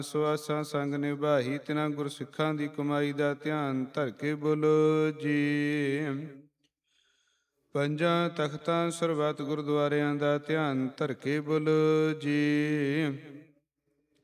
ਸੁਆਸਾਂ ਸੰਗ ਨਿਭਾਹੀ, ਤਿਨਾਂ ਗੁਰਸਿੱਖਾਂ ਦੀ ਕਮਾਈ ਦਾ ਧਿਆਨ ਧਰ ਕੇ ਬੋਲੋ ਜੀ। ਪੰਜਾਂ ਤਖਤਾਂ ਸਰਬੱਤ ਗੁਰਦੁਆਰਿਆਂ ਦਾ ਧਿਆਨ ਧਰ ਕੇ ਬੋਲੋ ਜੀ।